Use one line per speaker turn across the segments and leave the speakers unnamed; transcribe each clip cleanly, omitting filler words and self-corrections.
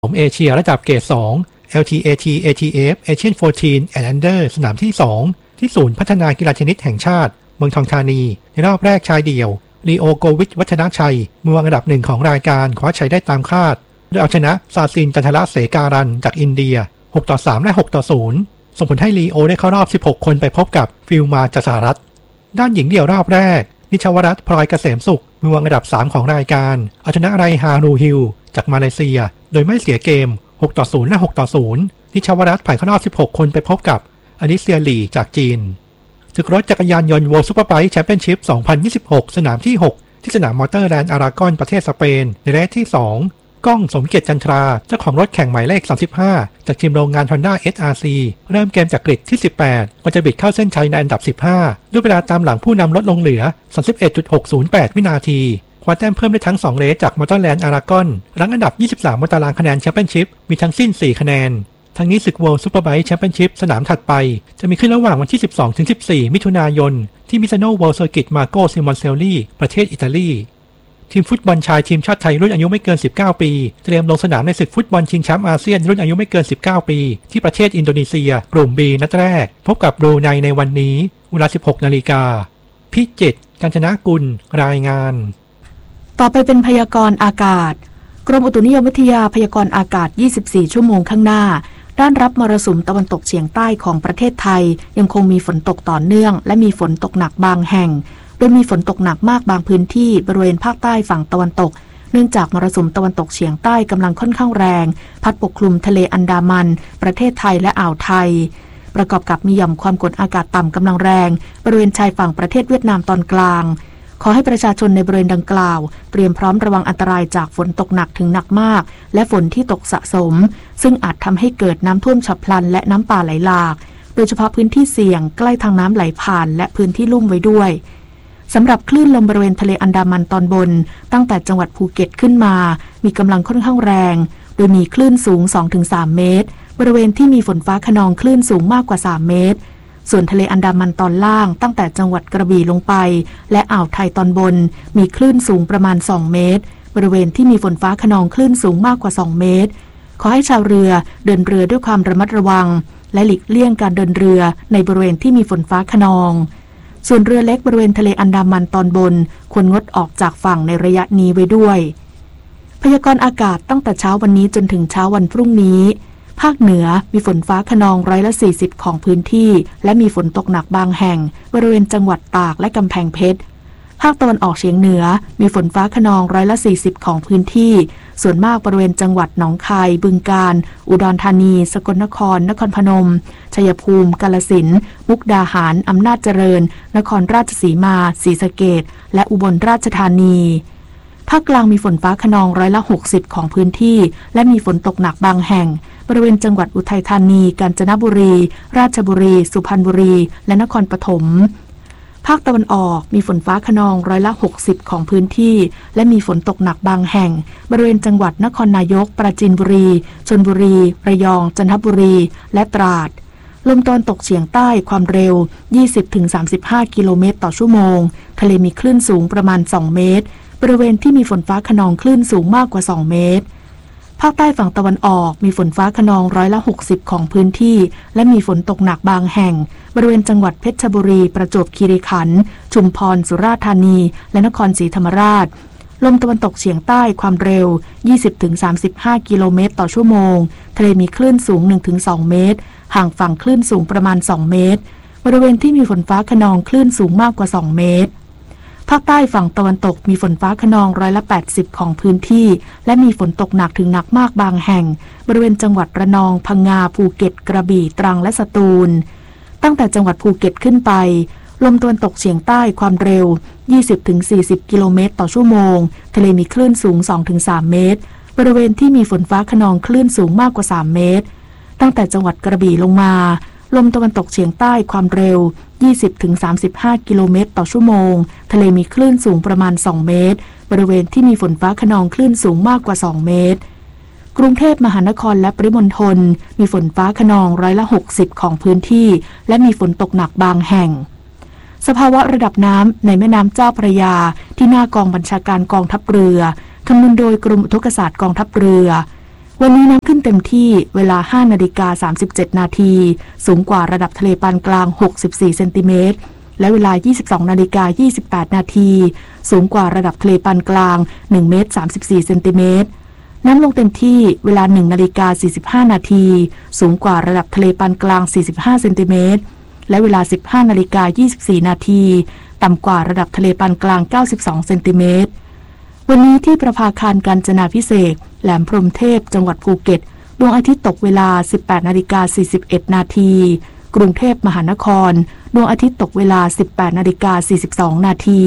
ผมเอเชียระดับเกรด 2 LTAT ATF Asian 14 and Under สนามที่ 2 ที่ศูนย์พัฒนากีฬาเทนนิสแห่งชาติเมืองทองธานีในรอบแรกชายเดี่ยวลีโอโกวิชวัฒนชัยมือวางอันดับ1ของรายการคว้าชัยได้ตามคาดโดยเอาชนะซาซินจันทระเสการันจากอินเดีย6-3 และ 6-0 ส่งผลให้ลีโอได้เข้ารอบ16คนไปพบกับฟิลมาจากสหรัฐด้านหญิงเดี่ยวรอบแรกนิชวรัตน์พลอยเกษมสุขมือวางอันดับ3ของรายการเอาชนะไรฮารูฮิลจากมาเลเซียโดยไม่เสียเกม6-0 และ 6-0 นิชวรัตน์ผ่านเข้ารอบ16คนไปพบกับอลิเซียหลี่จากจีนศึกรถจักรยานยนต์ World Superbike Championship 2026 สนามที่ 6 ที่สนามมอเตอร์แลนด์อารากอนประเทศสเปนในเรสที่ 2 ก้องสมเกียรติจันทราเจ้าของรถแข่งหมายเลข35จากทีมโรงงาน Honda SRC เริ่มเกมจากกริดที่18ก่อนจะบิดเข้าเส้นชัยในอันดับ15ด้วยเวลาตามหลังผู้นำลดลงเหลือ 31.608 วินาทีคว้าแต้มเพิ่มได้ทั้ง2เรสจากมอเตอร์แลนด์อารากอนรั้งอันดับ23บนตารางคะแนนแชมเปี้ยนชิพมีทั้งสิ้น4คะแนนทั้งนี้ศึก World Superbike Championship สนามถัดไปจะมีขึ้นระหว่างวันที่ 12-14 มิถุนายนที่มิซานโน World Circuit Marco Simoncelli ประเทศอิตาลีทีมฟุตบอลชายทีมชาติไทยรุ่นอายุไม่เกิน19ปีเตรียมลงสนามในศึกฟุตบอลชิงแชมป์อาเซียนรุ่นอายุไม่เกิน19ปีที่ประเทศอินโดนีเซียกลุ่ม B นัดแรกพบกับบรูไนในวันนี้เวลา 16 นาฬิกาพิจิตร กาญจนกุลรายงาน
ต่อไปเป็นพยากรณ์อากาศกรมอุตุนิยมวิทยาพยากรณ์อากาศ24ชั่วโมงข้างหน้าด้านรับมรสุมตะวันตกเฉียงใต้ของประเทศไทยยังคงมีฝนตกต่อเนื่องและมีฝนตกหนักบางแห่งโดยมีฝนตกหนักมากบางพื้นที่บริเวณภาคใต้ฝั่งตะวันตกเนื่องจากมรสุมตะวันตกเฉียงใต้กำลังค่อนข้างแรงพัดปกคลุมทะเลอันดามันประเทศไทยและอ่าวไทยประกอบกับมีหย่อมความกดอากาศต่ำกำลังแรงบริเวณชายฝั่งประเทศเวียดนามตอนกลางขอให้ประชาชนในบริเวณดังกล่าวเตรียมพร้อมระวังอันตรายจากฝนตกหนักถึงหนักมากและฝนที่ตกสะสมซึ่งอาจทำให้เกิดน้ำท่วมฉับพลันและน้ำป่าไหลหลากโดยเฉพาะพื้นที่เสี่ยงใกล้ทางน้ำไหลผ่านและพื้นที่ลุ่มไว้ด้วยสำหรับคลื่นลมบริเวณทะเลอันดามันตอนบนตั้งแต่จังหวัดภูเก็ตขึ้นมามีกำลังค่อนข้างแรงโดยมีคลื่นสูง 2-3 เมตรบริเวณที่มีฝนฟ้าคะนองคลื่นสูงมากกว่า3เมตรส่วนทะเลอันดามันตอนล่างตั้งแต่จังหวัดกระบี่ลงไปและอ่าวไทยตอนบนมีคลื่นสูงประมาณ2เมตรบริเวณที่มีฝนฟ้าคะนองคลื่นสูงมากกว่า2เมตรขอให้ชาวเรือเดินเรือด้วยความระมัดระวังและหลีกเลี่ยงการเดินเรือในบริเวณที่มีฝนฟ้าคะนองส่วนเรือเล็กบริเวณทะเลอันดามันตอนบนควรงดออกจากฝั่งในระยะนี้ไว้ด้วยพยากรณ์อากาศตั้งแต่เช้าวันนี้จนถึงเช้าวันพรุ่งนี้ภาคเหนือมีฝนฟ้าคะนอง140ของพื้นที่และมีฝนตกหนักบางแห่งบริเวณจังหวัดตากและกำแพงเพชรภาคตะวันออกเฉียงเหนือมีฝนฟ้าคะนอง140ของพื้นที่ส่วนมากบริเวณจังหวัดหนองคายบึงกาฬอุดรธานีสกลนครนครพนมชัยภูมิกาฬสินธุ์มุกดาหารอำนาจเจริญนครราชสีมาศรีสะเกษและอุบลราชธานีภาคกลางมีฝนฟ้าคะนอง60%ของพื้นที่และมีฝนตกหนักบางแห่งบริเวณจังหวัดอุทัยธานีกาญจนบุรีราชบุรีสุพรรณบุรีและนครปฐมภาคตะวันออกมีฝนฟ้าคะนอง60%ของพื้นที่และมีฝนตกหนักบางแห่งบริเวณจังหวัดนครนายกปราจีนบุรีชลบุรีระยองจันทบุรีและตราดลมตะวันตกเฉียงใต้ความเร็ว 20-35 กิโลเมตรต่อชั่วโมงทะเลมีคลื่นสูงประมาณ2เมตรบริเวณที่มีฝนฟ้าคะนองคลื่นสูงมากกว่า2เมตรภาคใต้ฝั่งตะวันออกมีฝนฟ้าคะนอง60%ของพื้นที่และมีฝนตกหนักบางแห่งบริเวณจังหวัดเพชรบุรีประจวบคีรีขันธ์ชุมพรสุราษฎร์ธานีและนครศรีธรรมราชลมตะวันตกเฉียงใต้ความเร็ว 20-35 กิโลเมตรต่อชั่วโมงทะเลมีคลื่นสูง 1-2 เมตรห่างฝั่งคลื่นสูงประมาณ2เมตรบริเวณที่มีฝนฟ้าคะนองคลื่นสูงมากกว่า2เมตรภาคใต้ฝั่งตะวันตกมีฝนฟ้าคะนอง80%ของพื้นที่และมีฝนตกหนักถึงหนักมากบางแห่งบริเวณจังหวัดระนองพังงาภูเก็ตกระบี่ตรังและสตูลตั้งแต่จังหวัดภูเก็ตขึ้นไปลมตะวันตกเฉียงใต้ความเร็ว 20-40 กิโลเมตรต่อชั่วโมงทะเลมีคลื่นสูง 2-3 เมตรบริเวณที่มีฝนฟ้าคะนองคลื่นสูงมากกว่า3เมตรตั้งแต่จังหวัดกระบี่ลงมาลมตะวันตกเฉียงใต้ความเร็ว 20-35 กิโลเมตรต่อชั่วโมงทะเลมีคลื่นสูงประมาณ2เมตรบริเวณที่มีฝนฟ้าคะนองคลื่นสูงมากกว่า2เมตรกรุงเทพมหานครและปริมณฑลมีฝนฟ้าคะนอง60%ของพื้นที่และมีฝนตกหนักบางแห่งสภาวะระดับน้ำในแม่น้ำเจ้าพระยาที่หน้ากองบัญชาการกองทัพเรือคำนวณโดยกรมอุทกศาสตร์กองทัพเรือวันนี้น้ำขึ้นเต็มที่เวลา 5:37 นาทีสูงกว่าระดับทะเลปานกลาง64เซนติเมตรและเวลา 22:28 นาทีสูงกว่าระดับทะเลปานกลาง1เมตร34เซนติเมตรน้ำลงเต็มที่เวลา 1:45 นาทีสูงกว่าระดับทะเลปานกลาง45เซนติเมตรและเวลา 15:24 นาทีต่ำกว่าระดับทะเลปานกลาง92เซนติเมตรวันนี้ที่ประภาคารกาญจนาภิเษกแหลมพรหมเทพจังหวัดภูเก็ตดวงอาทิตย์ตกเวลา 18:41 นาทีกรุงเทพมหานครดวงอาทิตย์ตกเวลา 18:42 นาที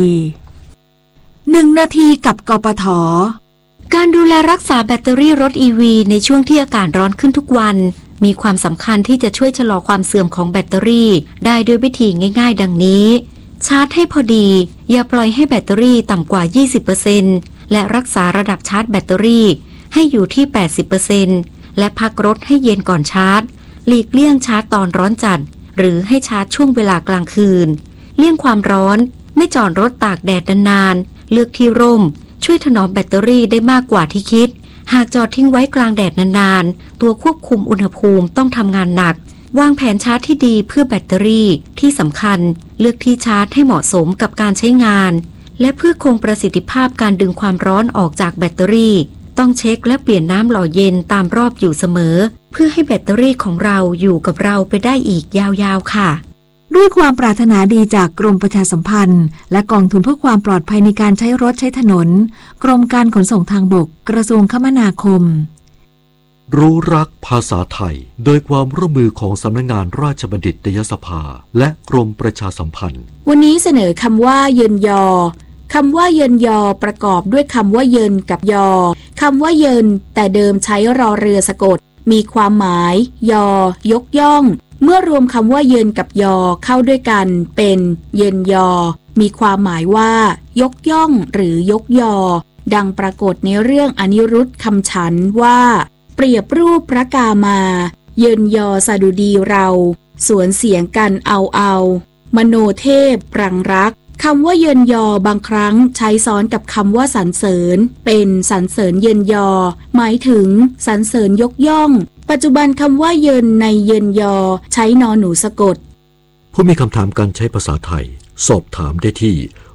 1 นาทีกับกปท.การดูแลรักษาแบตเตอรี่รถ EV ในช่วงที่อากาศร้อนขึ้นทุกวันมีความสำคัญที่จะช่วยชะลอความเสื่อมของแบตเตอรี่ได้ด้วยวิธีง่ายๆดังนี้ชาร์จให้พอดีอย่าปล่อยให้แบตเตอรี่ต่ำกว่า 20% และรักษาระดับชาร์จแบตเตอรี่ให้อยู่ที่ 80% และพักรถให้เย็นก่อนชาร์จหลีกเลี่ยงชาร์จตอนร้อนจัดหรือให้ชาร์จช่วงเวลากลางคืนเลี่ยงความร้อนไม่จอดรถตากแดดนานๆเลือกที่ร่มช่วยถนอมแบตเตอรี่ได้มากกว่าที่คิดหากจอดทิ้งไว้กลางแดดนานๆตัวควบคุมอุณหภูมิต้องทำงานหนักวางแผนชาร์จที่ดีเพื่อแบตเตอรี่ที่สำคัญเลือกที่ชาร์จให้เหมาะสมกับการใช้งานและเพื่อคงประสิทธิภาพการดึงความร้อนออกจากแบตเตอรี่ต้องเช็คและเปลี่ยนน้ำหล่อเย็นตามรอบอยู่เสมอเพื่อให้แบตเตอรี่ของเราอยู่กับเราไปได้อีกยาวๆค่ะ
ด้วยความปรารถนาดีจากกรมประชาสัมพันธ์และกองทุนเพื่อความปลอดภัยในการใช้รถใช้ถนนกรมการขนส่งทางบกกระทรวงคมนาคม
รู้รักภาษาไทยโดยความร่วมมือของสำนักงานราชบัณฑิตยสภาและกรมประชาสัมพันธ์
วันนี้เสนอคำว่าเยินยอคำว่าเยินยอประกอบด้วยคำว่าเยินกับยอคำว่าเยินแต่เดิมใช้รอเรือสะกดมีความหมายยอยกย่องเมื่อรวมคำว่าเยินกับยอเข้าด้วยกันเป็นเยินยอมีความหมายว่ายกย่องหรือยกยอดังปรากฏในเรื่องอนิรุตคำฉันว่าเปรียบรูปพระกามาเยินยอสดุดีเราสวนเสียงกันเอามโนเทพปรังรักคำว่าเยินยอบางครั้งใช้ซ้อนกับคำว่าสรรเสริญเป็นสรรเสริญเยินยอหมายถึงสรรเสริญยกย่องปัจจุบันคำว่าเยินในเยินยอใช้นอหนูสะกด
ผู้มีคำถามการใช้ภาษาไทยสอบถามได้ที่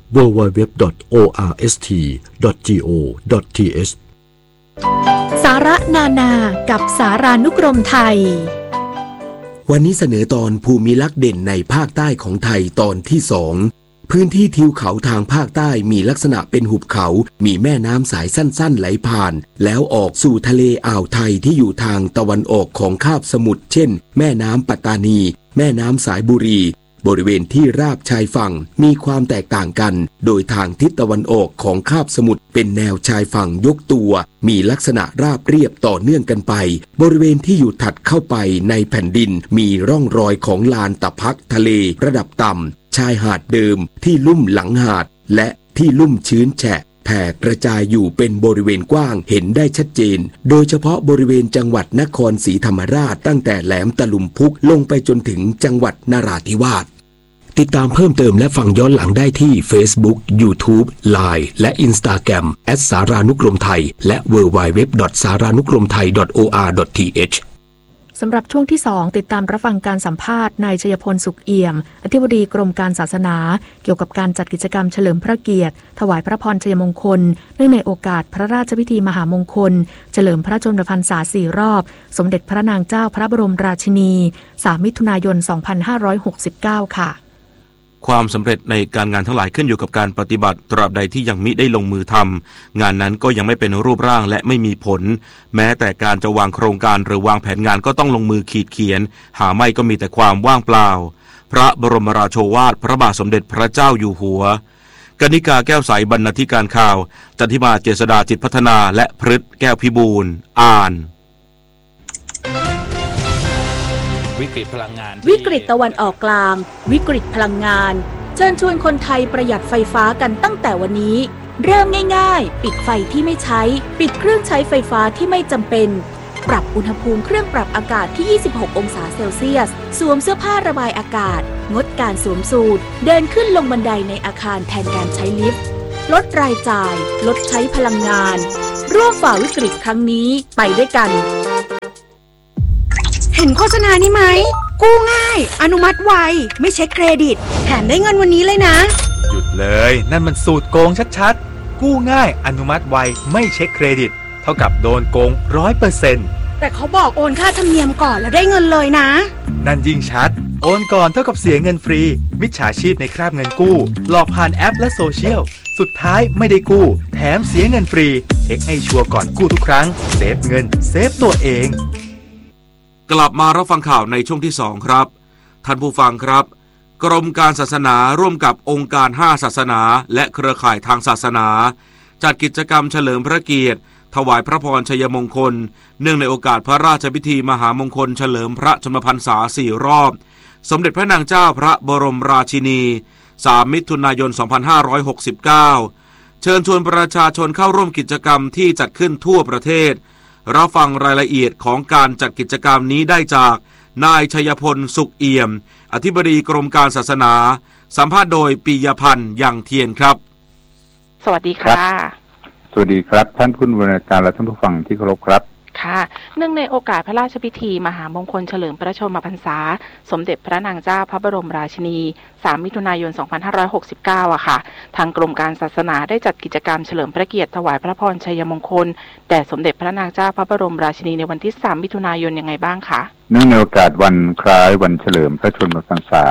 www.orst.go.th
สาระนานากับสารานุกรมไทย
วันนี้เสนอตอนภูมิลักษณ์เด่นในภาคใต้ของไทยตอนที่2พื้นที่ทิวเขาทางภาคใต้มีลักษณะเป็นหุบเขามีแม่น้ำสายสั้นๆไหลผ่านแล้วออกสู่ทะเลอ่าวไทยที่อยู่ทางตะวันออกของคาบสมุทรเช่นแม่น้ำปัตตานีแม่น้ำสายบุรีบริเวณที่ราบชายฝั่งมีความแตกต่างกันโดยทางทิศตะวันออกของคาบสมุทรเป็นแนวชายฝั่งยกตัวมีลักษณะราบเรียบต่อเนื่องกันไปบริเวณที่อยู่ถัดเข้าไปในแผ่นดินมีร่องรอยของลานตะพักทะเลระดับต่ำชายหาดเดิมที่ลุ่มหลังหาดและที่ลุ่มชื้นแฉะแผ่กระจายอยู่เป็นบริเวณกว้างเห็นได้ชัดเจนโดยเฉพาะบริเวณจังหวัดนครศรีธรรมราชตั้งแต่แหลมตะลุมพุกลงไปจนถึงจังหวัดนราธิวาสติดตามเพิ่มเติมและฟังย้อนหลังได้ที่ Facebook, YouTube, Line และ Instagram @ สารานุกรมไทยและ www.saranukromthai.or.th
สำหรับช่วงที่2ติดตามรับฟังการสัมภาษณ์นายชัยพลสุขเอี่ยมอธิบดีกรมการศาสนาเกี่ยวกับการจัดกิจกรรมเฉลิมพระเกียรติถวายพระพรชัยมงคลเนื่องในโอกาสพระราชพิธีมหามงคลเฉลิมพระชนมพรรษา4 รอบสมเด็จพระนางเจ้าพระบรมราชินี3 มิถุนายน 2569 ค่ะ
ความสำเร็จในการงานทั้งหลายขึ้นอยู่กับการปฏิบัติตราบใดที่ยังมิได้ลงมือทำงานนั้นก็ยังไม่เป็นรูปร่างและไม่มีผลแม้แต่การจะวางโครงการหรือวางแผนงานก็ต้องลงมือขีดเขียนหาไม่ก็มีแต่ความว่างเปล่าพระบรมราโชวาทพระบาทสมเด็จพระเจ้าอยู่หัวกนิกาแก้วใสบรรณาธิการข่าวจันทิมาเจษฎาจิตพัฒนาและพฤทธิ์แก้วพิบูลอ่าน
วิกฤตพลังงาน
วิกฤตตะวันออกกลางวิกฤตพลังงานเชิญชวนคนไทยประหยัดไฟฟ้ากันตั้งแต่วันนี้เริ่มง่ายๆปิดไฟที่ไม่ใช้ปิดเครื่องใช้ไฟฟ้าที่ไม่จำเป็นปรับอุณหภูมิเครื่องปรับอากาศที่26องศาเซลเซียสสวมเสื้อผ้าระบายอากาศงดการสวมสูทเดินขึ้นลงบันไดในอาคารแทนการใช้ลิฟต์ลดรายจ่ายลดใช้พลังงานร่วมฝ่าวิกฤตครั้งนี้ไปด้วยกัน
เห็นโฆษณานี้ไหมกู้ง่ายอนุมัติไวไม่เช็คเครดิตแถมได้เงินวันนี้เลยนะ
หยุดเลยนั่นมันสูตรโกงชัดๆกู้ง่ายอนุมัติไวไม่เช็คเครดิตเท่ากับโดนโกง 100%
แต่เขาบอกโอนค่าธรรมเนียมก่อนแล้วได้เงินเลยนะ
นั่นยิ่งชัดโอนก่อนเท่ากับเสียเงินฟรีมิจฉาชีพในคราบเงินกู้หลอกผ่านแอปและโซเชียลสุดท้ายไม่ได้กู้แถมเสียเงินฟรีเช็คให้ชัวร์ก่อนกู้ทุกครั้งเซฟเงินเซฟตัวเอง
กลับมารับฟังข่าวในช่วงที่2ครับท่านผู้ฟังครับกรมการศาสนาร่วมกับองค์การ5ศาสนาและเครือข่ายทางศาสนาจัดกิจกรรมเฉลิมพระเกียรติถวายพระพรชัยมงคลเนื่องในโอกาสพระราชพิธีมหามงคลเฉลิมพระชนมพรรษา4 รอบสมเด็จพระนางเจ้าพระบรมราชินี3 มิถุนายน 2569เชิญชวนประชาชนเข้าร่วมกิจกรรมที่จัดขึ้นทั่วประเทศรับฟังรายละเอียดของการจัดกิจกรรมนี้ได้จากนายชัยพลสุขเอี่ยมอธิบดีกรมการศาสนาสัมภาษณ์โดยปิยพันธ์ยังเทียนครับ
สวัสดีค่ะ
สวัสดีครับท่านผู้บริการและท่านผู้ฟังที่เคารพครับ
ค่ะเนื่องในโอกาสพระราชพิธีมหามงคลเฉลิมพระชนมพรรษาสมเด็จพระนางเจ้าพระบรมราชินี3 มิถุนายน 2569อะค่ะทางกรมการศาสนาได้จัดกิจกรรมเฉลิมพระเกียรติถวายพระพรชัยมงคลแด่สมเด็จพระนางเจ้าพระบรมราชินีในวันที่3 มิถุนายนยังไงบ้างคะ
เนื่องในโอกาสวันคล้ายวันเฉลิมพระชนมพรรษา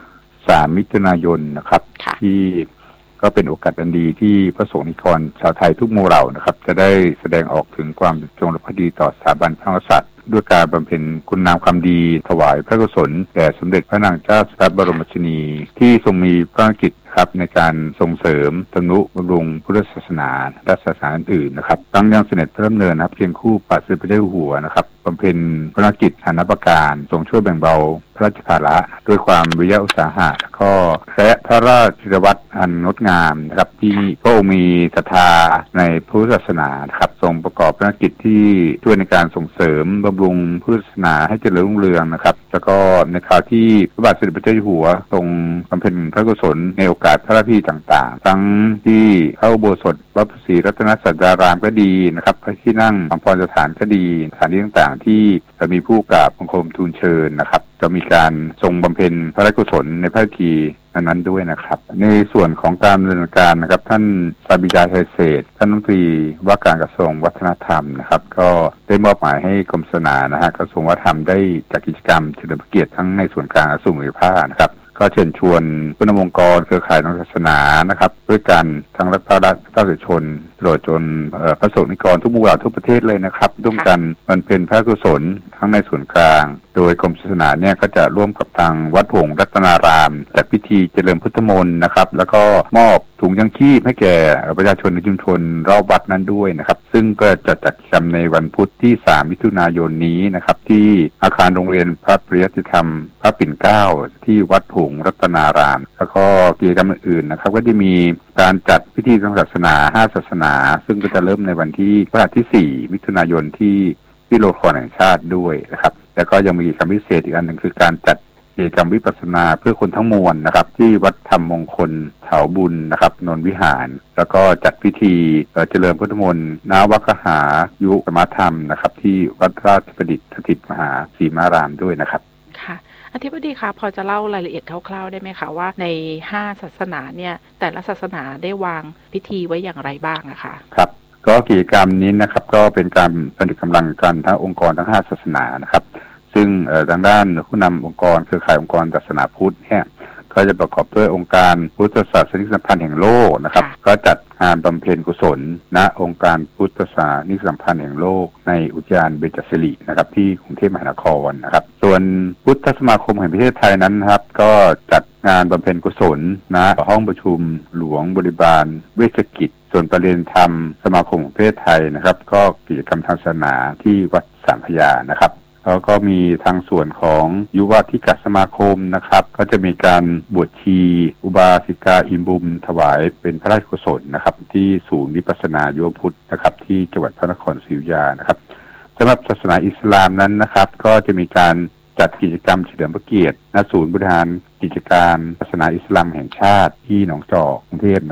3 มิถุนายนนะครับที่ก็เป็นโอกาสอันดีที่พระสงฆ์นิกรชาวไทยทุกหมู่เหล่านะครับจะได้แสดงออกถึงความจงรักภักดีต่อสถาบันพระมหากษัตริย์ด้วยการบำเพ็ญคุณงามความดีถวายพระกุศลแด่สมเด็จพระนางเจ้าพระบรมราชินีที่ทรงมีพระกิจครับในการส่งเสริมทนุบำรุงพุทธศาสนาและศาสนาอื่นๆนะครับตั้งยังเสด็จพระดำเนินนะครับเพียงคู่ปัสสิพระเจ้าอยู่หัวนะครับบำเพ็ญภารกิจฐานะประการทรงช่วยแบ่งเบาพระราชภาระด้วยความวิริยะอุตสาหะและพระราชวัตรอันงดงามนะครับที่พระองค์มีศรัทธาในพุทธศาสนาครับทรงประกอบภารกิจที่ช่วยในการส่งเสริมบำรุงพุทธศาสนาให้เจริญรุ่งเรืองนะครับแล้วก็ในคราวที่พระบาทสมเด็จพระเจ้าอยู่หัวทรงบำเพ็ญพระกุศลในโอกาสพระราชพิธีต่างๆทั้งที่เข้าอุโบสถวัดพระศรีรัตนศาสดารามก็ดีนะครับพระที่นั่งอัมพรสถานก็ดีสถานที่ต่างๆที่จะมีผู้กราบบังคมทูลเชิญนะครับจะมีการทรงบำเพ็ญพระราชกุศลในพระพิธีนั้นด้วยนะครับในส่วนของการดำเนินการนะครับท่านสาบิดาไทยเศรษฐ์ท่านรัฐมนตรีว่าการกระทรวงวัฒนธรรมนะครับก็ได้มอบหมายให้กรมศาสนานะฮะกระทรวงวัฒนธรรมได้จัดกิจกรรมเฉลิมพระเกียรติทั้งในส่วนกลางและส่วนภูมิภาคนะครับก็เชิญชวนผู้นำองค์กรเครือข่ายทางศาสนานะครับด้วยกันทั้งรัฐบาลภาคเอกชนตลอดจนพระสงฆ์นิกรทุกหมู่เหล่าทุกประเทศเลยนะครับร่วมกันมันเป็นพระกุศลทั้งในส่วนกลางโดยกรมศาสนาเนี่ยก็จะร่วมกับทางวัดหงส์รัตนารามจัดพิธีเจริญพุทธมนต์นะครับแล้วก็มอบถุงยังชีพให้แก่ประชาชนในชุมชนรอบวัดนั้นด้วยนะครับซึ่งก็จะจัดกิจกรรมในวันพุธที่3 มิถุนายนนี้นะครับที่อาคารโรงเรียนพระปริยัติธรรมพระปิ่นเกล้าที่วัดหงส์รัตนารามแล้วก็กิจกรรมอื่นๆนะครับก็จะมีการจัดพิธีทางศาสนา5ศาสนาซึ่งก็จะเริ่มในวันที่พฤหัสที่4 มิถุนายนที่โรงละครแห่งชาติด้วยนะครับแล้วก็ยังมีกิจกรรมพิเศษอีกอันหนึ่งคือการจัดกิจกรรมวิปัสสนาเพื่อคนทั้งมวลนะครับที่วัดธรรมมงคลเถาบุญนะครับนนท์วิหารแล้วก็จัดพิธีเจริญพุทธมนต์นวัคหายุสมาธรรมนะครับที่วัดราชประดิษฐ์สถิตมหาสีมารามด้วยนะครับ
ค่ะอธิบดีคะพอจะเล่ารายละเอียดคร่าวๆได้ไหมคะว่าใน5ศาสนาเนี่ยแต่ละศาสนาได้วางพิธีไว้อย่างไรบ้างนะคะ
ครับก็กิจกรรมนี้นะครับก็เป็นการผนึกกำลังกันทั้งองค์กรทั้ง5ศาสนานะครับซึ่งทางด้านผู้นำองค์กรเครือข่ายองค์กรศาสนาพุทธเนี่ยก็จะประกอบด้วยองค์การพุทธศาสนิกสัมพันธ์แห่งโลกนะครับก็จัดงานบำเพ็ญกุศลณองค์การพุทธศาสนิกสัมพันธ์แห่งโลกในอุทยานเบญจศิรินะครับที่กรุงเทพมหานครนะครับส่วนพุทธสมาคมแห่งประเทศไทยนั้นนะครับก็จัดงานบำเพ็ญกุศลณห้องประชุมหลวงบริบาลเวชกิจส่วนประเด็นธรรมสมาคมของประเทศไทยนะครับก็กิจกรรมทางศาสนาที่วัดสามพระยานะครับแล้วก็มีทางส่วนของยุวธิกสมาคมนะครับก็จะมีการบวชชีอุบาสิกาอิมบุมถวายเป็นพระราชกุศลนะครับที่ศูนย์วิปัสสนายุวพุทธนะครับที่จังหวัดพระนครศรีอยุธยานะครับสำหรับศาสนาอิสลามนั้นนะครับก็จะมีการจัดกิจกรรมเฉลิมพระเกียรติณศูนย์บริหารกิจการศาสนาอิสลามแห่งชาติที่หนองจอกกรุงเทพนะครับ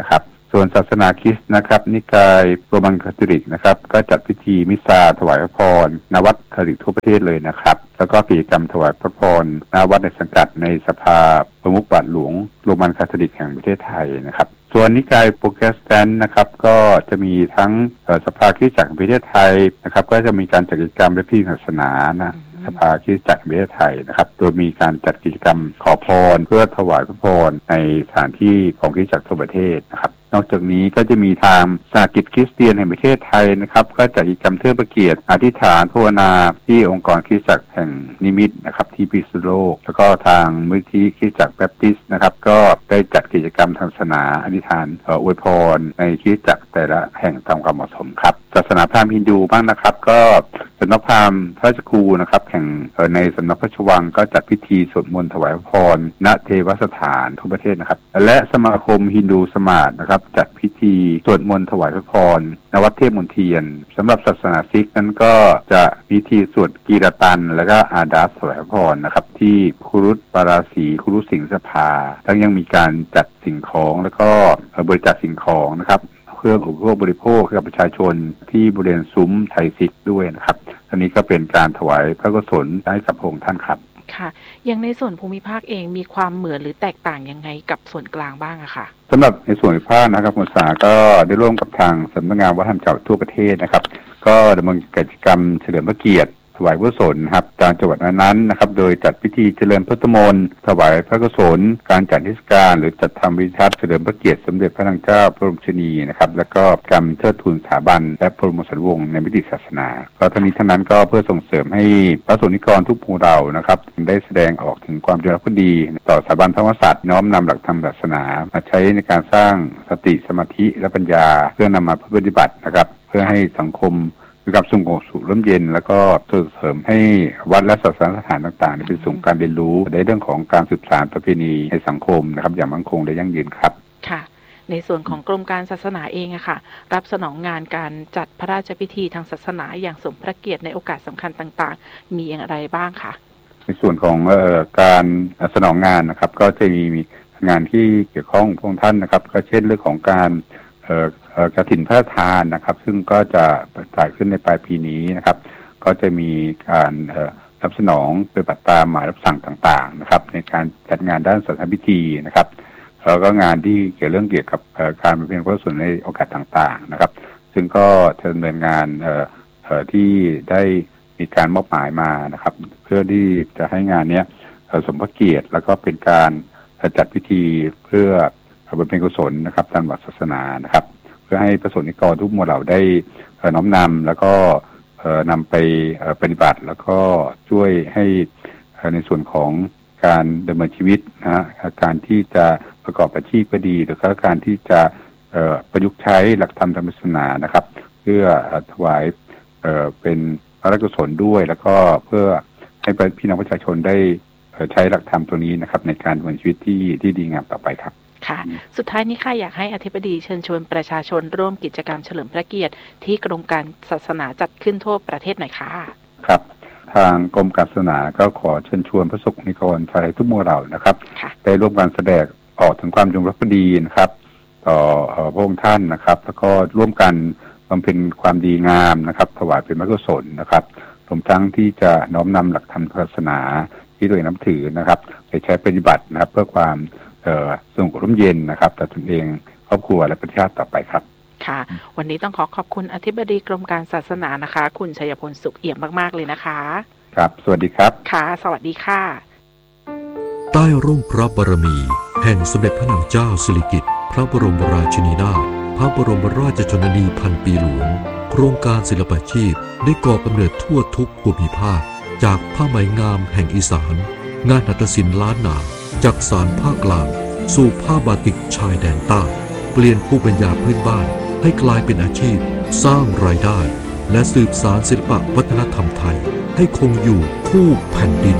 ส่วนศาสนาคริสต์นะครับนิกายโรมันคาทอลิกนะครับก็จัดพิธีมิสซาถวายพระพรณวัดคาทอลิกทั่วประเทศเลยนะครับแล้วก็กิจกรรมถวายพระพรณวัดในสังกัดในสภาประมุขบาทหลวงโรมันคาทอลิกแห่งประเทศไทยนะครับส่วนนิกายโปรเตสแตนต์นะครับก็จะมีทั้งสภาคริสตจักรแห่งประเทศไทยนะครับก็จะมีการจัดกิจกรรมและพิธีศาสนานะสภาคริสตจักรแห่งประเทศไทยนะครับโดยมีการจัดกิจกรรมขอพรเพื่อถวายพระพรในสถานที่ของคริสตจักรทั่วประเทศนะครับนอกจากนี้ก็จะมีทางสหกิจคริสเตียนแห่งประเทศไทยนะครับก็จัดกิจกรรมเทิดพระเกียรติอธิษฐานภาวนาที่องค์กรคริสตจักรแห่งนิมิตนะครับที่พิษณุโลกแล้วก็ทางมูลนิธิคริสตจักรแบปติสต์นะครับก็ได้จัดกิจกรรมทางศาสนาอธิษฐานอวยพรในคริสตจักรแต่ละแห่งตามความเหมาะสมครับศาสนาพราหมณ์ฮินดูบ้างนะครับก็สำนักพราหมณ์พระราชครูนะครับแห่งในสำนักพระราชวังก็จัดพิธีสวดมนต์ถวายพระพรณเทวสถานทั่วประเทศนะครับและสมาคมฮินดูสมาร์ทนะครับจัดพิธีสวดมนต์ถวายพระพรณวัดเทพมนเทียนสำหรับศาสนาซิกนั้นก็จะพิธีสวดกีรตันและก็อาดาสถวายพระพรนะครับที่คุรุตปาราสีคุรุสิงห์สภาทั้งยังมีการจัดสิ่งของแล้วก็บริจาคสิ่งของนะครับเพื่ออุปโภคบริโภคให้กับประชาชนที่บริเวณซุ้มไทยซิกด้วยนะครับอันนี้ก็เป็นการถวายพระกุศลให้กับพระองค์ท่านครับ
ค่ะอย่างในส่วนภูมิภาคเองมีความเหมือนหรือแตกต่างยังไงกับส่วนกลางบ้างอะค่ะ
สำหรับในส่วนภูมิภาคนะครับคุณสาก็ได้ร่วมกับทางสำนักงานวัฒนธรรมจังหวัดทั่วประเทศนะครับก็ดำเนินกิจกรรมเฉลิมพระเกียรติถวายพระกุศลครับตามจังหวัดนั้นๆนะครับโดยจัดพิธีเจริญพุทธมนต์ถวายพระกุศลการจัดเทศกาลหรือจัดทำวิทัศน์เฉลิมพระเกียรติสมเด็จพระนางเจ้าพระบรมราชินีนะครับแล้วก็การเทิดทูนสถาบันและพระบรมสารีวงศ์ในมิติศาสนาก็ทั้งนี้ทั้งนั้นก็เพื่อส่งเสริมให้พระสงฆ์นิกรทุกหมู่เหล่านะครับได้แสดงออกถึงความจงรักภักดีต่อสถาบันพระมหากษัตริย์น้อมนำหลักธรรมศาสนามาใช้ในการสร้างสติสมาธิและปัญญาเพื่อนำมาปฏิบัตินะครับเพื่อให้สังคมมีความสงบสุขร่มเย็นแล้วก็ส่งเสริมให้วัดและศาสนสถานต่างๆเป็นศูนย์การเรียนรู้ในเรื่องของการสืบสานประเพณีในสังคมนะครับอย่างมั่นคงและยั่งยืนครับ
ค่ะในส่วนของกรมการศาสนาเองอะค่ะรับสนองงานการจัดพระราชพิธีทางศาสนาอย่างสมพระเกียรติในโอกาสสำคัญต่างๆมีอย่างไรบ้างคะ
ในส่วนของการสนองงานนะครับก็จะมีงานที่เกี่ยวข้องพวกท่านนะครับก็เช่นเรื่องของการกฐินพระราชทานนะครับซึ่งก็จะจ่ายขึ้นในปลายปีนี้นะครับก็จะมีการรับสนองปฏิบัติตามหมายรับสั่งต่างๆนะครับในการจัดงานด้านศาสนพิธีนะครับแล้วก็งานที่เกี่ยวกับการบำเพ็ญพระกุศลในโอกาสต่างๆนะครับซึ่งก็ดำเนินงานที่ได้มีการมอบหมายมานะครับเพื่อที่จะให้งานนี้สมพระเกียรติแล้วก็เป็นการจัดพิธีเพื่อบำเพ็ญกุศลนะครับตามหลักศาสนานะครับเพื่อให้ประสงค์นิกรทุกหมู่เหล่าได้น้อมนำแล้วก็นำไปปฏิบัติแล้วก็ช่วยให้ในส่วนของการดำเนินชีวิตนะการที่จะประกอบอาชีพก็ดีหรือการที่จะประยุกต์ใช้หลักธรรมทางศาสนานะครับเพื่อถวายเป็นพระราชกุศลด้วยแล้วก็เพื่อให้พี่น้องประชาชนได้ใช้หลักธรรมตัวนี้นะครับในการดำเนินชีวิตที่ดีงามต่อไปครับ
ค่ะสุดท้ายนี้ค่ะอยากให้อธิบดีเชิญชวนประชาชนร่วมกิจกรรมเฉลิมพระเกียรติที่กรมการศาสนาจัดขึ้นทั่วประเทศหน่อยค่ะ
ครับทางกรมการศาสนาก็ขอเชิญชวนพระสงฆ์นิกรชาวไทยทุกหมู่เหล่านะครับได้ร่วมกันแสดงออกถึงความจงรักภักดีนะครับต่อพระองค์ท่านนะครับแล้วก็ร่วมกันบำเพ็ญความดีงามนะครับถวายเป็นพระกุศลนะครับรวมทั้งที่จะน้อมนำหลักธรรมศาสนาที่ตัวเองนับถือนะครับไปใช้ปฏิบัตินะครับเพื่อความสงบร่มเย็นนะครับต่อตนเองครอบครัวและประเทศชาติต่อไปครับ
ค่ะวันนี้ต้องขอบคุณอธิบดีกรมการศาสนานะคะคุณชัยพลสุขเอี่ยมมากๆเลยนะคะ
ครับสวัสดีครับ
ค่ะสวัสดีค่ะ
ใต้ร่มพระบารมีแห่งสมเด็จพระนางเจ้าสิริกิติ์พระบรมราชินีนาถพระบรมราชชนนีพันปีหลวงโครงการศิลปาชีพได้ก่อกำเนิดทั่วทุกภูมิภาคจากผ้าไหมงามแห่งอีสานงานหัตถศิลป์ล้านนาจากสารภาคกลางสู่ผ้าบาติกชายแดนใต้เปลี่ยนภูมิปัญญาพื้นบ้านให้กลายเป็นอาชีพสร้างรายได้และสืบสานศิลปวัฒนธรรมไทยให้คงอยู่คู่แผ่นดิน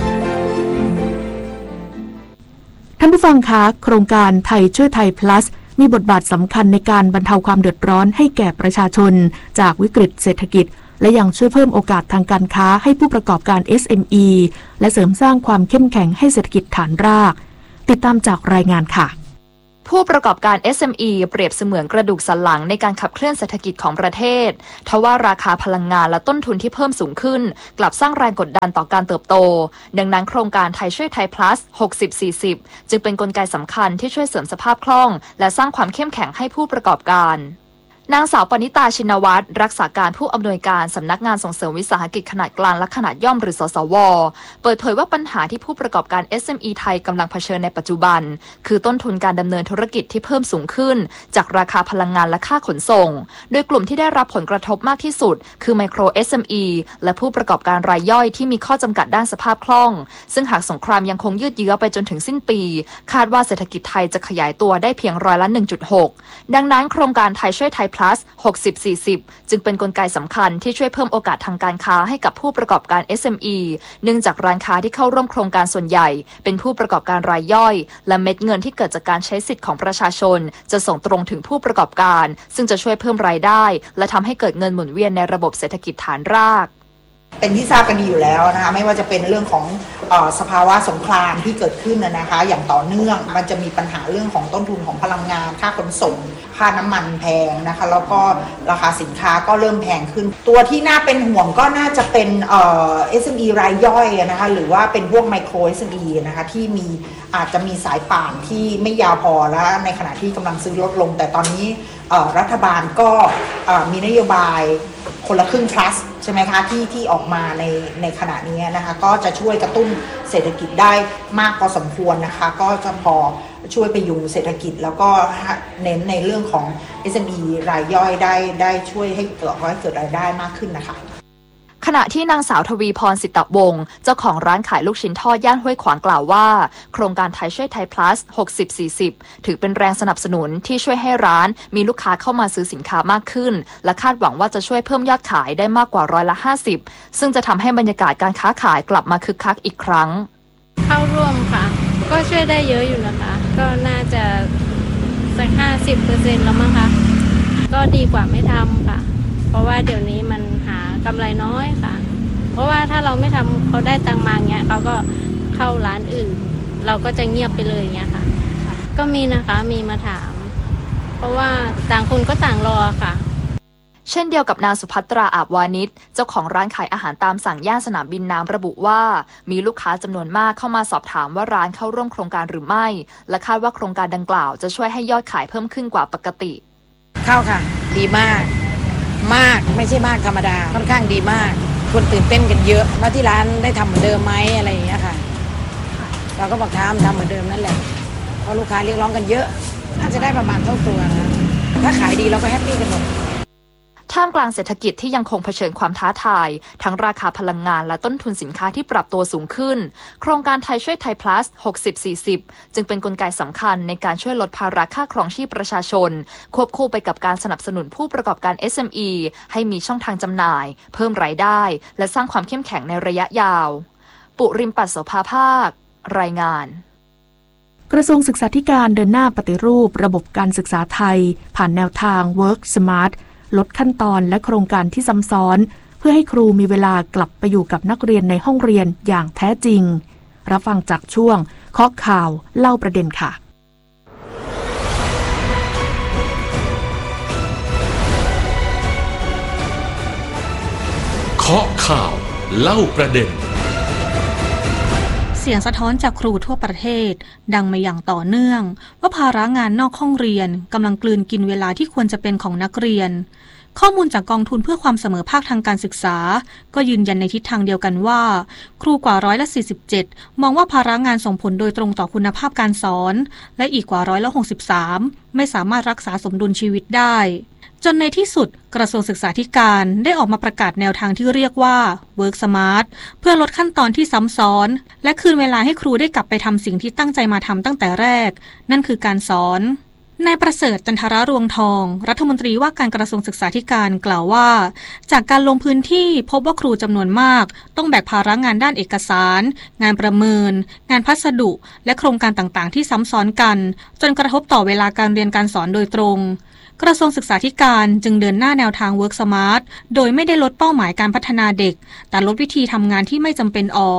ท่านผู้ฟังคะโครงการไทยช่วยไทย plus มีบทบาทสำคัญในการบรรเทาความเดือดร้อนให้แก่ประชาชนจากวิกฤตเศรษฐกิจและยังช่วยเพิ่มโอกาสทางการค้าให้ผู้ประกอบการ SME และเสริมสร้างความเข้มแข็งให้เศรษฐกิจฐานรากติดตามจากรายงานค่ะ
ผู้ประกอบการ SME เปรียบเสมือนกระดูกสันหลังในการขับเคลื่อนเศรษฐกิจของประเทศทว่าราคาพลังงานและต้นทุนที่เพิ่มสูงขึ้นกลับสร้างแรงกดดันต่อการเติบโตดังนั้นโครงการไทยช่วยไทย plus 60-40 จึงเป็นกลไกสำคัญที่ช่วยเสริมสภาพคล่องและสร้างความเข้มแข็งให้ผู้ประกอบการนางสาวปณิตาชินวัตรรักษาการผู้อำนวยการสำนักงานส่งเสริมวิสาหกิจขนาดกลางและขนาดย่อมหรือสสว.เปิดเผยว่าปัญหาที่ผู้ประกอบการ SME ไทยกำลังเผชิญในปัจจุบันคือต้นทุนการดำเนินธุรกิจที่เพิ่มสูงขึ้นจากราคาพลังงานและค่าขนส่งโดยกลุ่มที่ได้รับผลกระทบมากที่สุดคือไมโคร SME และผู้ประกอบการรายย่อยที่มีข้อจำกัดด้านสภาพคล่องซึ่งหากสงครามยังคงยืดเยื้อไปจนถึงสิ้นปีคาดว่าเศรษฐกิจไทยจะขยายตัวได้เพียง1.6%ดังนั้นโครงการไทยช่วยไทย plus 60-40 จึงเป็นกลไกสำคัญที่ช่วยเพิ่มโอกาสทางการค้าให้กับผู้ประกอบการ SME เนื่องจากร้านค้าที่เข้าร่วมโครงการส่วนใหญ่เป็นผู้ประกอบการรายย่อยและเม็ดเงินที่เกิดจากการใช้สิทธิ์ของประชาชนจะส่งตรงถึงผู้ประกอบการซึ่งจะช่วยเพิ่มรายได้และทำให้เกิดเงินหมุนเวียนในระบบเศรษฐกิจฐานราก
เป็นที่ทราบกันดีอยู่แล้วนะคะไม่ว่าจะเป็นเรื่องของสภาวะสงครามที่เกิดขึ้นนะคะอย่างต่อเนื่องมันจะมีปัญหาเรื่องของต้นทุนของพลังงานค่าขนส่งค่าน้ำมันแพงนะคะแล้วก็ราคาสินค้าก็เริ่มแพงขึ้นตัวที่น่าเป็นห่วงก็น่าจะเป็นSME รายย่อยนะคะหรือว่าเป็นพวกไมโคร SME นะคะที่อาจจะมีสายป่านที่ไม่ยาวพอแล้วในขณะที่กำลังซื้อลดลงแต่ตอนนี้รัฐบาลก็มีนโยบายคนละครึ่ง plus ใช่ไหมคะที่ออกมาในขณะนี้นะคะก็จะช่วยกระตุ้นเศรษฐกิจได้มากพอสมควรนะคะก็จะพอช่วยไปยุงเศรษฐกิจแล้วก็เน้นในเรื่องของ SME รายย่อยได้ช่วยให้เกิดรายได้มากขึ้นนะคะ
ขณะที่นางสาวทวีพรสิตวงศ์เจ้าของร้านขายลูกชิ้นทอดย่านห้วยขวางกล่าวว่าโครงการไทยช่วยไทย plus 60-40 ถือเป็นแรงสนับสนุนที่ช่วยให้ร้านมีลูกค้าเข้ามาซื้อสินค้ามากขึ้นและคาดหวังว่าจะช่วยเพิ่มยอดขายได้มากกว่า50%ซึ่งจะทำให้บรรยากาศการค้าขายกลับมาคึกคักอีกครั้ง
เข้าร่วมค่ะก็ช่วยได้เยอะอยู่นะคะก็น่าจะสัก 50% แล้วมั้งคะก็ดีกว่าไม่ทำค่ะเพราะว่าเดี๋ยวนี้มันหากำไรน้อยค่ะเพราะว่าถ้าเราไม่ทำเขาได้ตังมาเงี้ยเขาก็เข้าร้านอื่นเราก็จะเงียบไปเลยเงี้ยค่ะก็มีนะคะมีมาถามเพราะว่าต่างคนก็ต่างรอค่ะ
เช่นเดียวกับนางสุภัตราอาบวานิชเจ้าของร้านขายอาหารตามสั่งย่านสนามบินน้ำระบุว่ามีลูกค้าจำนวนมากเข้ามาสอบถามว่าร้านเข้าร่วมโครงการหรือไม่และคาดว่าโครงการดังกล่าวจะช่วยให้ยอดขายเพิ่มขึ้นกว่าปกติ
เข้าค่ะดีมากไม่ใช่มากธรรมดาค่อนข้างดีมากคนตื่นเต้นกันเยอะว่าที่ร้านได้ทำเหมือนเดิมไหมอะไรอย่างเงี้ยค่ะเราก็บอกทำเหมือนเดิมนั่นแหละเพราะลูกค้าเรียกร้องกันเยอะน่าจะได้ประมาณเท่าตัวนะถ้าขายดีเราก็แฮปปี้กันหมด
ท่ามกลางเศรษฐกิจที่ยังคงเผชิญความท้าทายทั้งราคาพลังงานและต้นทุนสินค้าที่ปรับตัวสูงขึ้นโครงการไทยช่วยไทย plus 60-40 จึงเป็นกลไกสำคัญในการช่วยลดภาระค่าครองชีพประชาชนควบคู่ไปกับการสนับสนุนผู้ประกอบการ SME ให้มีช่องทางจำหน่ายเพิ่มรายได้และสร้างความเข้มแข็งในระยะยาวปุริมปัสโสภาภาครายงาน
กระทรวงศึกษาธิการเดินหน้าปฏิรูประบบการศึกษาไทยผ่านแนวทาง Work Smartลดขั้นตอนและโครงการที่ซ้ำซ้อนเพื่อให้ครูมีเวลากลับไปอยู่กับนักเรียนในห้องเรียนอย่างแท้จริงรับฟังจากช่วงเคาะข่าวเล่าประเด็นค่ะ
เคาะข่าวเล่าประเด็น
เสียงสะท้อนจากครูทั่วประเทศดังมาอย่างต่อเนื่องว่าภาระงานนอกห้องเรียนกำลังกลืนกินเวลาที่ควรจะเป็นของนักเรียนข้อมูลจากกองทุนเพื่อความเสมอภาคทางการศึกษาก็ยืนยันในทิศทางเดียวกันว่าครูกว่า47%มองว่าภาระงานส่งผลโดยตรงต่อคุณภาพการสอนและอีกกว่า63%ไม่สามารถรักษาสมดุลชีวิตได้จนในที่สุดกระทรวงศึกษาธิการได้ออกมาประกาศแนวทางที่เรียกว่า Work Smart เพื่อลดขั้นตอนที่ซ้ำซ้อนและคืนเวลาให้ครูได้กลับไปทำสิ่งที่ตั้งใจมาทำตั้งแต่แรกนั่นคือการสอนนายประเสริฐจันทรรวงทองรัฐมนตรีว่าการกระทรวงศึกษาธิการกล่าวว่าจากการลงพื้นที่พบว่าครูจำนวนมากต้องแบกภาระงานด้านเอกสารงานประเมินงานพัสดุและโครงการต่างๆที่ซ้ำซ้อนกันจนกระทบต่อเวลาการเรียนการสอนโดยตรงกระทรวงศึกษาธิการจึงเดินหน้าแนวทาง Work Smart โดยไม่ได้ลดเป้าหมายการพัฒนาเด็กแต่ลดวิธีทำงานที่ไม่จำเป็นออก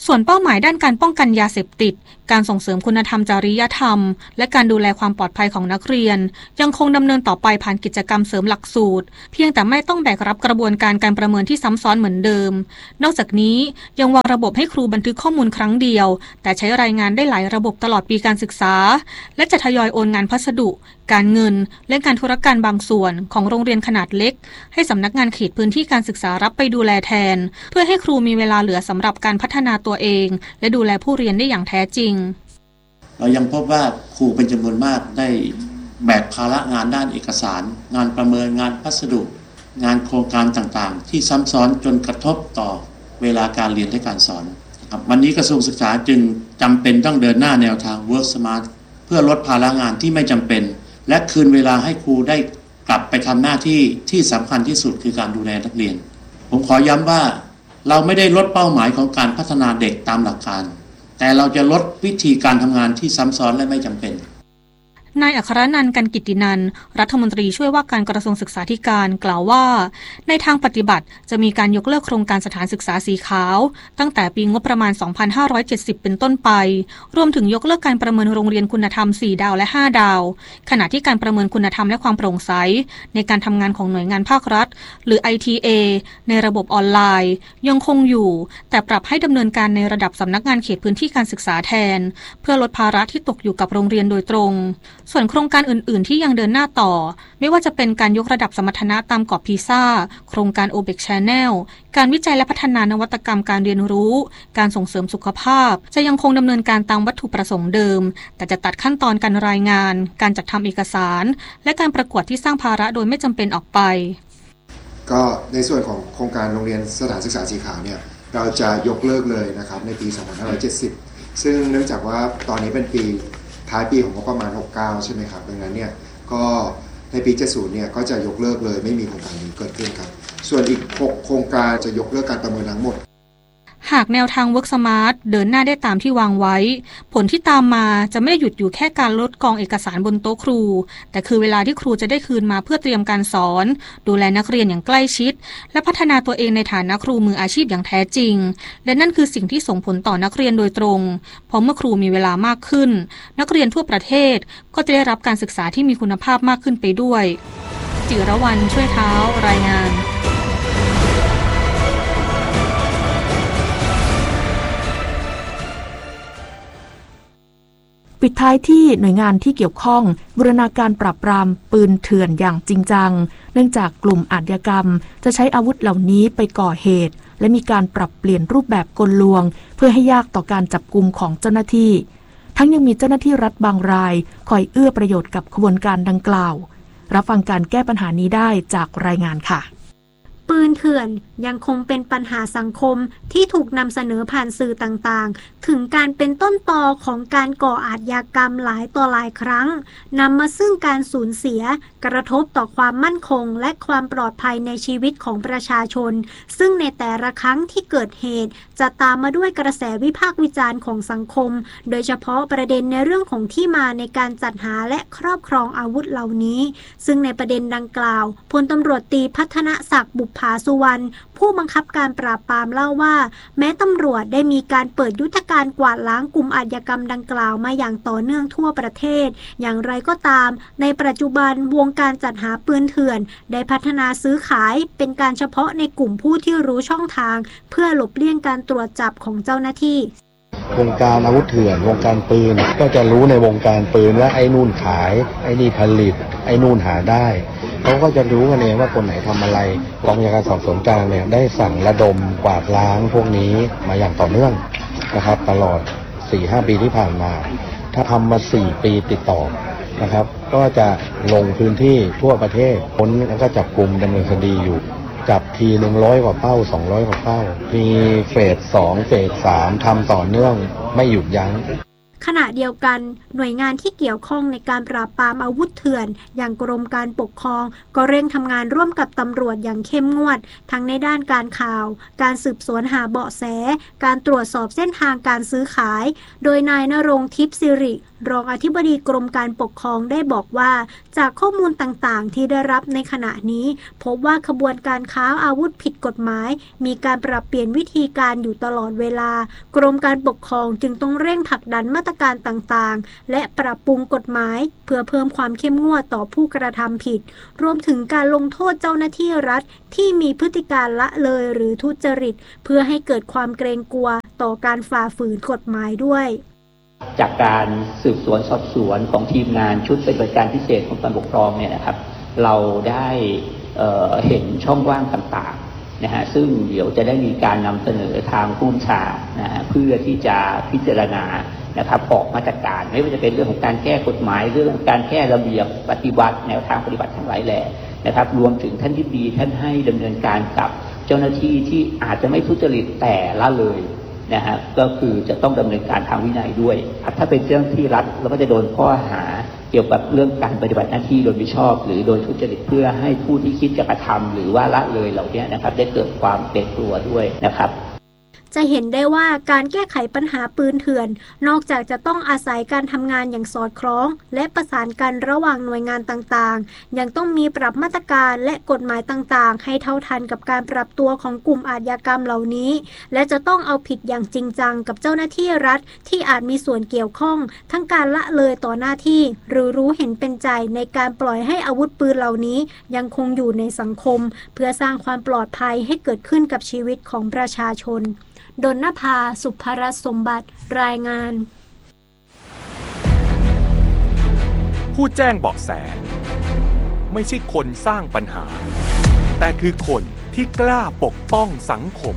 ส่วนเป้าหมายด้านการป้องกันยาเสพติดการส่งเสริมคุณธรรมจริยธรรมและการดูแลความปลอดภัยของนักเรียนยังคงดำเนินต่อไปผ่านกิจกรรมเสริมหลักสูตรเพียงแต่ไม่ต้องแบกรับกระบวนการการประเมินที่ซ้ำซ้อนเหมือนเดิมนอกจากนี้ยังวางระบบให้ครูบันทึกข้อมูลครั้งเดียวแต่ใช้รายงานได้หลายระบบตลอดปีการศึกษาและจะทยอยโอนงานพัสดุการเงินและการธุรการบางส่วนของโรงเรียนขนาดเล็กให้สำนักงานเขตพื้นที่การศึกษารับไปดูแลแทนเพื่อให้ครูมีเวลาเหลือสำหรับการพัฒนาตัวเองและดูแลผู้เรียนได้อย่างแท้จริง
เรายังพบว่าครูเป็นจำนวนมากได้แบกภาระงานด้านเอกสารงานประเมินงานพัสดุงานโครงการต่างๆที่ซ้ำซ้อนจนกระทบต่อเวลาการเรียนและการสอนวันนี้กระทรวงศึกษาจึงจำเป็นต้องเดินหน้าแนวทาง Work Smart เพื่อลดภาระงานที่ไม่จำเป็นและคืนเวลาให้ครูได้กลับไปทำหน้าที่ที่สำคัญที่สุดคือการดูแลนักเรียนผมขอย้ำว่าเราไม่ได้ลดเป้าหมายของการพัฒนาเด็กตามหลักการแต่เราจะลดวิธีการทำงานที่ซ้ำซ้อนและไม่จำเป็น
นายอัครนันท์กันกิตตินันท์รัฐมนตรีช่วยว่าการกระทรวงศึกษาธิการกล่าวว่าในทางปฏิบัติจะมีการยกเลิกโครงการสถานศึกษาสีขาวตั้งแต่ปีงบประมาณ 2570 เป็นต้นไปรวมถึงยกเลิกการประเมินโรงเรียนคุณธรรม4ดาวและ5ดาวขณะที่การประเมินคุณธรรมและความโปร่งใสในการทำงานของหน่วยงานภาครัฐหรือ ITA ในระบบออนไลน์ยังคงอยู่แต่ปรับให้ดำเนินการในระดับสำนักงานเขตพื้นที่การศึกษาแทนเพื่อลดภาระที่ตกอยู่กับโรงเรียนโดยตรงส่วนโครงการอื่นๆที่ยังเดินหน้าต่อไม่ว่าจะเป็นการยกระดับสมรรถนะตามกรอบพีซ่าโครงการ OBEC Channel การวิจัยและพัฒนานวัตกรรมการเรียนรู้การส่งเสริมสุขภาพจะยังคงดำเนินการตามวัตถุประสงค์เดิมแต่จะตัดขั้นตอนการรายงานการจัดทำเอกสารและการประกวดที่สร้างภาระโดยไม่จำเป็นออกไป
ก็ในส่วนของโครงการโรงเรียนสถานศึกษาสีขาวเนี่ยเราจะยกเลิกเลยนะครับในปี 2570 ซึ่งเนื่องจากว่าตอนนี้เป็นปีท้ายปีของงบประมาณ 69 ใช่ไหมครับดังนั้นเนี่ยก็ในปี 70 เนี่ยก็จะยกเลิกเลยไม่มีโครงการนี้เกิดขึ้นครับส่วนอีก 6 โครงการจะยกเลิกการประเมินทั้งหมด
หากแนวทาง Work Smart เดินหน้าได้ตามที่วางไว้ผลที่ตามมาจะไม่ได้หยุดอยู่แค่การลดกองเอกสารบนโต๊ะครูแต่คือเวลาที่ครูจะได้คืนมาเพื่อเตรียมการสอนดูแลนักเรียนอย่างใกล้ชิดและพัฒนาตัวเองในฐานะครูมืออาชีพอย่างแท้จริงและนั่นคือสิ่งที่ส่งผลต่อนักเรียนโดยตรงเพราะเมื่อครูมีเวลามากขึ้นนักเรียนทั่วประเทศก็จะได้รับการศึกษาที่มีคุณภาพมากขึ้นไปด้วยจิรวรรณช่วยเท้ารายงาน
ปิดท้ายที่หน่วยงานที่เกี่ยวข้องบูรณาการปราบปรามปืนเถื่อนอย่างจริงจังเนื่องจากกลุ่มอาชญากรรมจะใช้อาวุธเหล่านี้ไปก่อเหตุและมีการปรับเปลี่ยนรูปแบบกลลวงเพื่อให้ยากต่อการจับกุมของเจ้าหน้าที่ทั้งยังมีเจ้าหน้าที่รัฐบางรายคอยเอื้อประโยชน์กับขบวนการดังกล่าวรับฟังการแก้ปัญหานี้ได้จากรายงานค่ะ
ปืนเถื่อนยังคงเป็นปัญหาสังคมที่ถูกนำเสนอผ่านสื่อต่างๆถึงการเป็นต้นตอของการก่ออาชญากรรมหลายต่อหลายครั้งนำมาซึ่งการสูญเสียกระทบต่อความมั่นคงและความปลอดภัยในชีวิตของประชาชนซึ่งในแต่ละครั้งที่เกิดเหตุจะตามมาด้วยกระแสวิพากษ์วิจารณ์ของสังคมโดยเฉพาะประเด็นในเรื่องของที่มาในการจัดหาและครอบครองอาวุธเหล่านี้ซึ่งในประเด็นดังกล่าวพลตำรวจตรีพัฒนศักดิ์บุภาสุวรรณผู้บังคับการปราบปรามเล่าว่าแม้ตำรวจได้มีการเปิดยุทธการกวาดล้างกลุ่มอาชญากรรมดังกล่าวมาอย่างต่อเนื่องทั่วประเทศอย่างไรก็ตามในปัจจุบันวงการจัดหาปืนเถื่อนได้พัฒนาซื้อขายเป็นการเฉพาะในกลุ่มผู้ที่รู้ช่องทางเพื่อหลบเลี่ยงการตรวจจับของเจ้าหน้าที่
วงการอาวุธเถื่อนวงการปืนก็จะรู้ในวงการปืนว่าไอ้นู่นขายไอ้นี่ผลิตไอ้นู่นหาได้เขาก็จะรู้กันเองว่าคนไหนทำอะไรกองบัญชาการสอบสวนกลางเนี่ยได้สั่งระดมกวาดล้างพวกนี้มาอย่างต่อเนื่องนะครับตลอด 4-5 ปีที่ผ่านมาถ้าทำมา4 ปีติดต่อนะครับก็จะลงพื้นที่ทั่วประเทศค้นแล้วก็จับกุมดำเนินคดีอยู่จับที100 กว่าเป้า200 กว่าเป้ามีเฟส 2 เฟส 3ทำต่อเนื่องไม่หยุดยั้ง
ขณะเดียวกันหน่วยงานที่เกี่ยวข้องในการปราบปรามอาวุธเถื่อนอย่างกรมการปกครองก็เร่งทำงานร่วมกับตำรวจอย่างเข้มงวดทั้งในด้านการข่าวการสืบสวนหาเบาะแสการตรวจสอบเส้นทางการซื้อขายโดยนายณรงค์ทิพย์สิริรองอธิบดีกรมการปกครองได้บอกว่าจากข้อมูลต่างๆที่ได้รับในขณะนี้พบว่าขบวนการค้าอาวุธผิดกฎหมายมีการปรับเปลี่ยนวิธีการอยู่ตลอดเวลากรมการปกครองจึงต้องเร่งผลักดันมาตรการต่างๆและปรับปรุงกฎหมายเพื่อเพิ่มความเข้มงวดต่อผู้กระทำผิดรวมถึงการลงโทษเจ้าหน้าที่รัฐที่มีพฤติการละเลยหรือทุจริตเพื่อให้เกิดความเกรงกลัวต่อการฝ่าฝืนกฎหมายด้วย
จากการสืบสวนสอบสวนของทีมงานชุดปฏิบัติการพิเศษของการปกครองเนี่ยนะครับเราได้เห็นช่องว่างต่างๆนะฮะซึ่งเดี๋ยวจะได้มีการนำเสนอทางผู้บัญชานะฮะเพื่อที่จะพิจารณานะครับออกมาตรการไม่ว่าจะเป็นเรื่องของการแก้กฎหมายเรื่องการแก้ระเบียบปฏิบัติแนวทางปฏิบัติทั้งหลายแหล่นะครับรวมถึงท่านที่ดีท่านให้ดำเนินการกับเจ้าหน้าที่ที่อาจจะไม่ทุจริตแต่ละเลยนะฮะก็คือจะต้องดำเนินการทางวินัยด้วยถ้าเป็นเจ้าหน้าที่รัฐเราก็จะโดนข้อหาเกี่ยวกับเรื่องการปฏิบัติหน้าที่โดยมิชอบหรือโดยทุจริตเพื่อให้ผู้ที่คิดจะกระทำหรือว่าละเลยเหล่านี้นะครับได้เกิดความเกรงกลัวด้วยนะครับ
จะเห็นได้ว่าการแก้ไขปัญหาปืนเถื่อนนอกจากจะต้องอาศัยการทำงานอย่างสอดคล้องและประสานกันระหว่างหน่วยงานต่างๆยังต้องมีปรับมาตรการและกฎหมายต่างๆให้เท่าทันกับการปรับตัวของกลุ่มอาชญากรรมเหล่านี้และจะต้องเอาผิดอย่างจริงจังกับเจ้าหน้าที่รัฐที่อาจมีส่วนเกี่ยวข้องทั้งการละเลยต่อหน้าที่หรือรู้เห็นเป็นใจในการปล่อยให้อาวุธปืนเหล่านี้ยังคงอยู่ในสังคมเพื่อสร้างความปลอดภัยให้เกิดขึ้นกับชีวิตของประชาชนดลนภา สุภรัตน์สมบัติรายงาน
ผู้แจ้งเบาะแสไม่ใช่คนสร้างปัญหาแต่คือคนที่กล้าปกป้องสังคม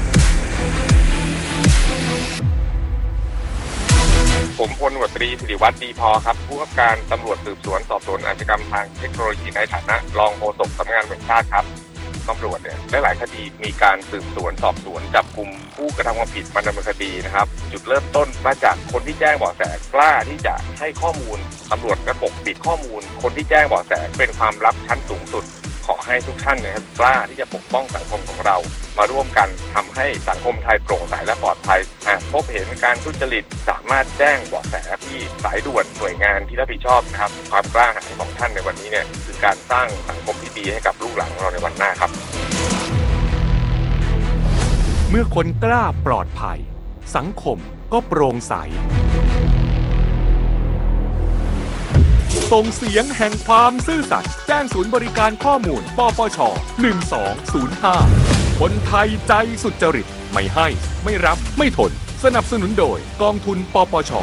ผมพลตำรวจตรีสิริวัฒน์ดีพอครับผู้กำกับการตำรวจสืบสวนสอบสวนอาชญากรรมทางเทคโนโลยีในฐานะรองโฆษกสำนักงานตำรวจแห่งชาติครับตำรวจเนี่ยหลายคดีมีการสืบสวนสอบสวนจับกุมผู้กระทำความผิดมาดำเนินคดีนะครับจุดเริ่มต้นมาจากคนที่แจ้งเบาะแสกล้าที่จะให้ข้อมูลตำรวจกระปกปิดข้อมูลคนที่แจ้งเบาะแสเป็นความลับชั้นสูงสุดขอให้ทุกท่านนะครับกล้าที่จะปกป้องสังคมของเรามาร่วมกันทำให้สังคมไทยโปร่งใสและปลอดภัยหากพบเห็นการทุจริตสามารถแจ้งเบาะแสที่สายด่วนหน่วยงานที่รับผิดชอบนะครับความกล้าหาญของท่านในวันนี้เนี่ยคือการสร้างสังคมที่ดีให้กับลูกหลานของเราในวันหน้าครับ
เมื่อคนกล้าปลอดภัยสังคมก็โปร่งใสส่งเสียงแห่งความซื่อสัตย์แจ้งศูนย์บริการข้อมูลปปช1205คนไทยใจสุจริตไม่ให้ไม่รับไม่ทนสนับสนุนโดยกองทุนปปช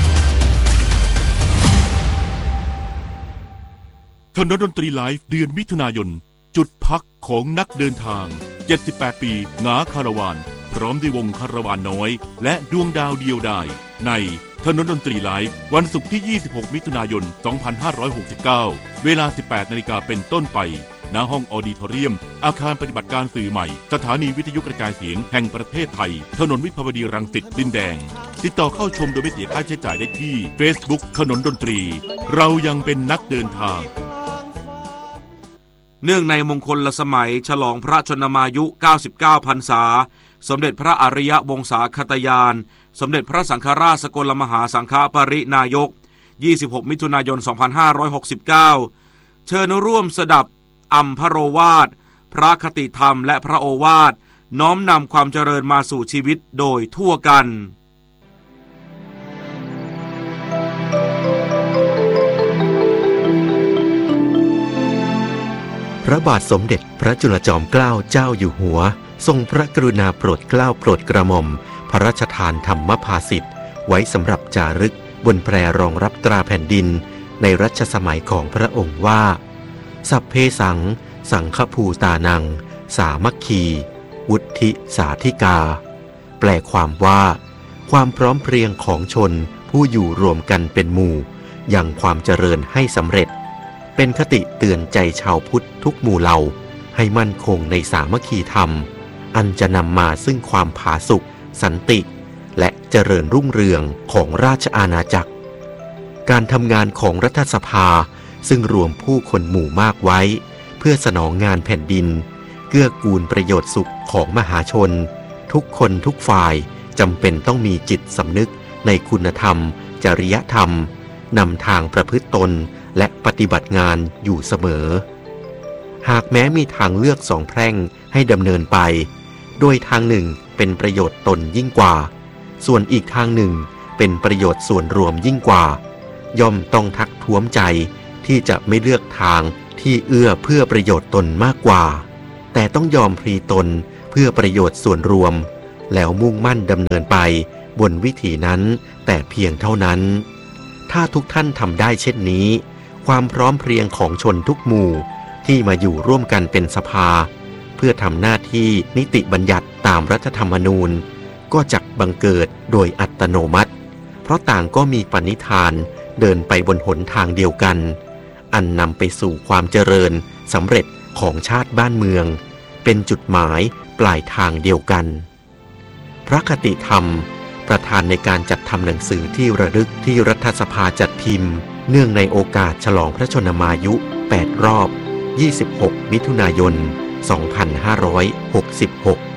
ถนนดนตรีไลฟ์เดือนมิถุนายนจุดพักของนักเดินทาง78ปีหงาคาราวานพร้อมด้วยวงคาราวานน้อยและดวงดาวเดียวดายในถนนดนตรีไลฟ์วันศุกร์ที่26มิถุนายน2569เวลา 18 นาฬิกาเป็นต้นไปณห้องออดิทอเรียมอาคารปฏิบัติการสื่อใหม่สถานีวิทยุกระจายเสียงแห่งประเทศไทยถนนวิภาวดีรังสิตดินแดงติดต่อเข้าชมโดยไม่เสียค่าใช้จ่ายได้ที่ Facebook ถนนดนตรีเรายังเป็นนักเดินทาง
เนื่องในมงคลสมัยฉลองพระชนมายุ99พรรษาสมเด็จพระอริยวงศาคตญาณสมเด็จพระสังฆราชสกลมหาสังฆปรินายก26มิถุนายน2569เชิญร่วมสดับอัมพโรวาทพระคติธรรมและพระโอวาทน้อมนำความเจริญมาสู่ชีวิตโดยทั่วกัน
พระบาทสมเด็จพระจุลจอมเกล้าเจ้าอยู่หัวทรงพระกรุณาโปรดเกล้าโปรดกระหม่อมพระราชทานธรรมภาสิทธิ์ไว้สำหรับจารึกบนแพรรองรับตราแผ่นดินในรัชสมัยของพระองค์ว่าสัพเพสังสังฆภูตานังสามัคคีวุฒิสาธิกาแปลความว่าความพร้อมเพรียงของชนผู้อยู่รวมกันเป็นหมู่ยังความเจริญให้สำเร็จเป็นคติเตือนใจชาวพุทธทุกหมู่เหล่าให้มั่นคงในสามัคคีธรรมอันจะนำมาซึ่งความผาสุกสันติและเจริญรุ่งเรืองของราชอาณาจักรการทำงานของรัฐสภาซึ่งรวมผู้คนหมู่มากไว้เพื่อสนองงานแผ่นดินเกื้อกูลประโยชน์สุขของมหาชนทุกคนทุกฝ่ายจำเป็นต้องมีจิตสำนึกในคุณธรรมจริยธรรมนำทางประพฤติตนและปฏิบัติงานอยู่เสมอหากแม้มีทางเลือกสองแพร่งให้ดำเนินไปโดยทางหนึ่งเป็นประโยชน์ตนยิ่งกว่าส่วนอีกทางหนึ่งเป็นประโยชน์ส่วนรวมยิ่งกว่าย่อมต้องทักท้วมใจที่จะไม่เลือกทางที่เอื้อเพื่อประโยชน์ตนมากกว่าแต่ต้องยอมพลีตนเพื่อประโยชน์ส่วนรวมแล้วมุ่งมั่นดำเนินไปบนวิถีนั้นแต่เพียงเท่านั้นถ้าทุกท่านทำได้เช่นนี้ความพร้อมเพรียงของชนทุกหมู่ที่มาอยู่ร่วมกันเป็นสภาเพื่อทำหน้าที่นิติบัญญัติตามรัฐธรรมนูญก็จักบังเกิดโดยอัตโนมัติเพราะต่างก็มีปณิธานเดินไปบนหนทางเดียวกันอันนำไปสู่ความเจริญสำเร็จของชาติบ้านเมืองเป็นจุดหมายปลายทางเดียวกันพระคติธรรมประธานในการจัดทำหนังสือที่ระลึกที่รัฐสภาจัดพิมพ์เนื่องในโอกาสฉลองพระชนมายุ8 รอบ 26 มิถุนายน 2566